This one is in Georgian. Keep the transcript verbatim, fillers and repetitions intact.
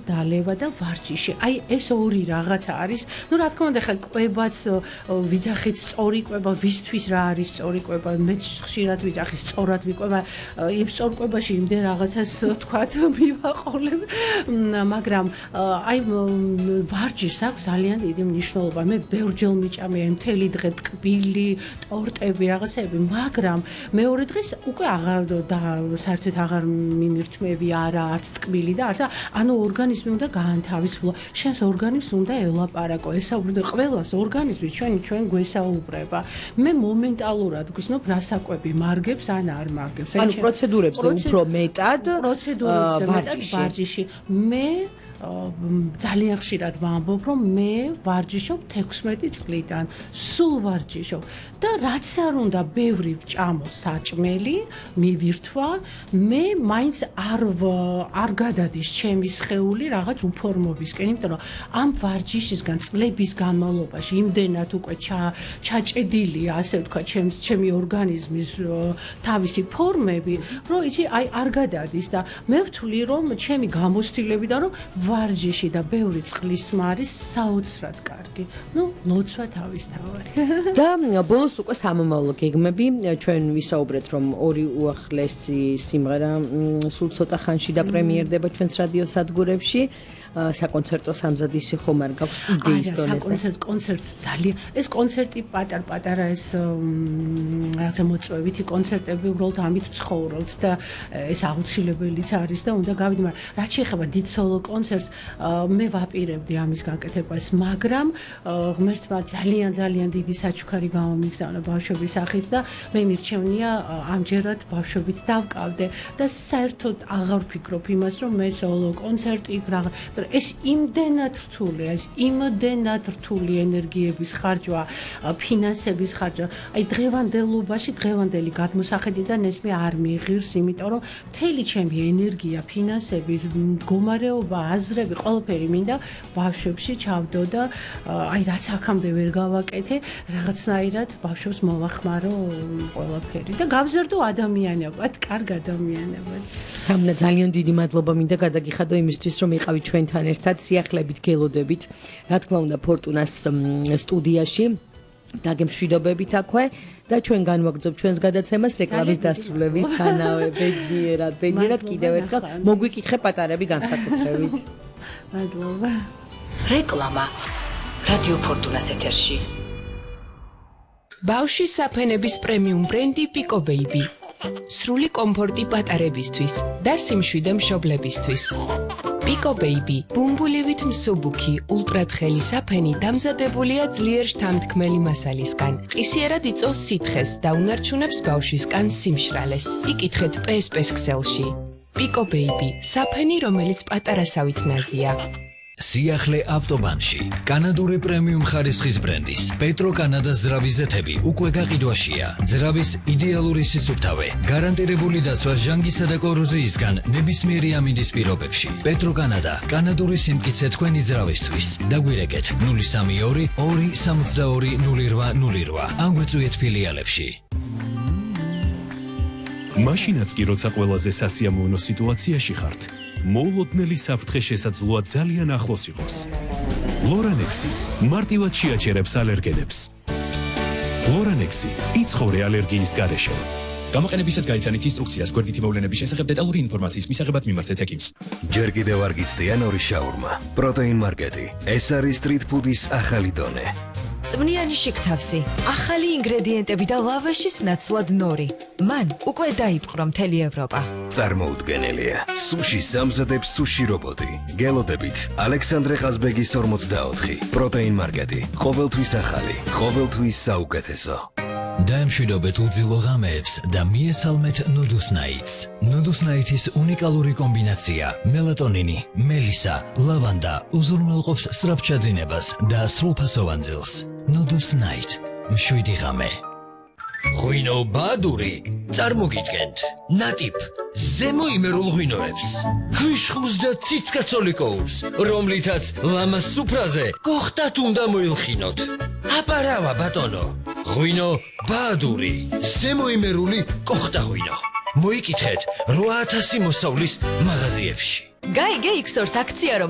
დალევა და ვარჯიში. აი ეს ორი რაღაცა არის. ნუ რა თქმა უნდა, ხა კვებაც ვიძახით სწორი კვება, ვისთვის რა არის სწორი კვება? მე ხშირად ვიძახი სწორად ვიკვება. იმ სწორ კვებაში იმდენ რაღაცას ვთქვათ მივაყოლებ, მაგრამ აი ვარჯიშს აქვს ძალიან დიდი მნიშვნელობა. მე ბევრჯერ მიჭამე მთელი დღე ტკბილი, ტორტები, რაღაცები, მაგრამ მეორე დღეს უკვე აღარ და საერთოდ აღარ მიმირთმევი არა არც ტკბილი და არც ანუ ორგანიზმი უნდა გაანთავისუფლო. შენს ორგანიზმს უნდა ელაპარაკო. ესაუბრება ყველას ორგანიზმი ჩვენი ჩვენ გვესაუბრება. მე მომენტალურად გრძნობ რასაკვები მარგებს ან არ მარგებს. ანუ პროცედურებზე უფრო მეტად პროცედურებზე მეტად ვარჯიში. მე ძალიან ხშირად ვამბობ, რომ მე ვარჯიშობ თექვსმეტი წლიდან, სულ ვარჯიშობ და რაც არ უნდა ბევრი ვჭამო საჭმელი, მივირთვა, მე მაინც არ არ გადადის ჩემი სხეული რაღაც უფორმობისკენ, იმიტომ რომ ამ ვარჯიშისგან წლების განმავლობაში იმდენად უკვე ჩაჭედილია, ასე ვთქვათ, ჩემს ჩემი ორგანიზმის თავისი ფორმები, რომ იცი, აი არ გადადის და მე ვთვლი, რომ ჩემი გამოცდილებიდან რომ ვარჯიში და ბევრი წყლის მარის საოცრად კარგი. ნუ ლოცვა თავისთავად. და ბოლოს უკვე სამომავლო გეგმები, ჩვენ ვისაუბრეთ, რომ ორი უახლესი სიმღერა სულ ცოტა ხანში დაპრემიერდება ჩვენს რადიო სადგურებში. საკონცერტო სამზადისი ხომ არ გაქვს იდეის დონეზე? საკონცერტო კონცერტს ძალიან ეს კონცერტი პატარ-პატარა ეს რაღაცა მოწვევითი კონცერტები უბრალოდ ამით ცხოვრობთ და ეს აუცილებელიც არის და უნდა გავიდე, მაგრამ რაც შეეხება დიდ სოლო კონცერტს მე ვაპირებდი ამის გაკეთებას, მაგრამ ღმერთმა ძალიან ძალიან დიდი საჩუქარი გამომიგზავნა ბავშვების სახით და მე მირჩევნია ამჯერად ბავშვებით დავკავდე და საერთოდ აღარ ვფიქრობ იმას, რომ მე სოლო კონცერტი რაღაც ეს იმდენად რთულია, ეს იმდენად რთული ენერგიების ხარჯვა, ფინანსების ხარჯვა. აი დღევანდელობაში, დღევანდელი გადმოსახედიდან ეს მე არ მიიღირს, იმიტომ რომ მთელი ჩემი ენერგია, ფინანსები, მდგომარეობა, აზრები, ყველაფერი მინდა ბავშვებში ჩავდო და აი რაც აქამდე ვერ გავაკეთე, რაღაცნაირად ბავშვებს მოვახმარო ყველაფერი და გავზარდო ადამიანებად, კარგ ადამიანებად. რამნა ძალიან დიდი მადლობა მინდა გადაგიხადო იმისთვის, რომ იყავი ჩვენთან ერთად სიახლებით გელოდებით. რა თქმა უნდა, ფორტუნას სტუდიაში დაგემშვიდობებით აქვე და ჩვენ განვაგრძობ ჩვენს გადაცემას რეკლამის დასრულებისთანავე. ბედნიერად, ბედნიერად კიდევ ერთხელ მოგვიკითხე პატარები განსაკუთრებით. მადლობა. რეკლამა რადიო ფორტუნას ეთერში. ბავშვის საფენების პრემიუმ ბრენდი Pico Baby. სრული კომფორტი პატარებისთვის და სიმშვიდე მშობლებისთვის. Pico Baby, ბუმბულივით მსუბუქი, ულტრათხელი საფენი დამზადებულია ძლიერ შთამთქმელი მასალისგან. ყისიერად იწვევს სითხეს და უნარჩუნებს ბავშვის კანს სიმშრალეს. იკითხეთ პე ეს პე-ს ქსელში. Pico Baby, საფენი, რომელიც პატარასავით ნაზია. სიახლე ავტობანში კანადური პრემიუმ ხარისხის ბრენდის პეტრო კანადას ძრავის ზეთები უკვე გაყიდვაშია. ძრავის იდეალური სისუფთავე, გარანტირებული დაცვა ჟანგისა და კოროზიისგან ნებისმიერი ამინდის პირობებში. პეტრო კანადა, კანადური სიმტკიცე თქვენი ძრავისთვის. დაგვირეკეთ ნული სამი ორი ორი სამოცდაორი ნული რვა ნული რვა. ან გვეწვიეთ ფილიალებში. მაშინაც კი როცა ყველაზე სასიამოვნო სიტუაციაში ხართ, მოულოდნელი საფრთხე შესაძლოა ძალიან ახლოს იყოს. ლორანექსი მარტივად შეაჩერებს ალერგენებს. ლორანექსი იცხოვრე ალერგიის გარეშე. გამოყენებისას გაიცანით ინსტრუქციას გვერდითი მოვლენების შესახებ დეტალური ინფორმაციის მისაღებად მიმართეთ ექიმს. ჯერ კიდევ არ გიცდიან ორი შაურმა. პროტეინ მარკეტი. ეს არის სტრიტ ფუდის ახალი დონე. წვნიანი შიგთავსი, ახალი ინგრედიენტები და ლავაშის ნაცვლად ნორი. მან უკვე დაიპყრო მთელი ევროპა. წარმოუდგენელია. სუში სამზადებს სუში რობოტი. გელოდებით ალექსანდრე ყაზბეგის ორმოცდაოთხი. პროტეინ მარკეტი. ყოველთვის ახალი, ყოველთვის საუკეთესო. დაემშვიდობეთ უძილო ღამეებს და მიესალმეთ ნუდუსნაიტს. ნუდუსნაიტის უნიკალური კომბინაცია მელატონინი, მელისა, ლავანდა უზრუნველყოფს სწრაფჩაძინებას და სრულფასოვან ძილს. ნუდუსნაიტ, მშვიდი ღამე. ღვინო ბადური, წარმოგიდგენთ, ნატიფ, ზემო იმერულ ღვინოებს, ქვიშხულს და ციცკაცოლიკოურს, რომლითაც ლამას სუფრაზე გოხტათ უნდა მოილხინოთ. აპარავა ბატონო, ღვინო ბადური, ზემო იმერული კოხტა ღვინო. მოიკითხეთ რვა ათასი მოსავლის მაღაზიებში. გაიგე იქსორს აქცია რომ